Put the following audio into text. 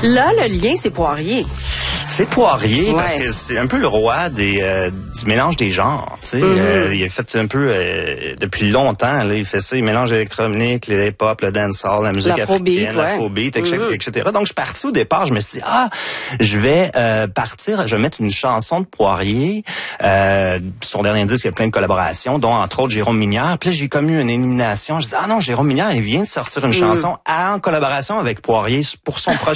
Là, le lien, c'est Poirier. C'est Poirier, Ouais. parce que c'est un peu le roi du mélange des genres, tu sais. Il a fait un peu, depuis longtemps, là, il fait ça, il mélange l'électronique, le hip-hop, le dancehall, la musique L'afrobeat, africaine, l'afrobeat, etc. Donc, je suis parti au départ, je me suis dit, je vais je vais mettre une chanson de Poirier. Son dernier disque, il y a plein de collaborations, dont, entre autres, Jérôme Minière. Puis là, j'ai comme eu une élimination. Je dis, non, Jérôme Minière, il vient de sortir une chanson en collaboration avec Poirier pour son projet.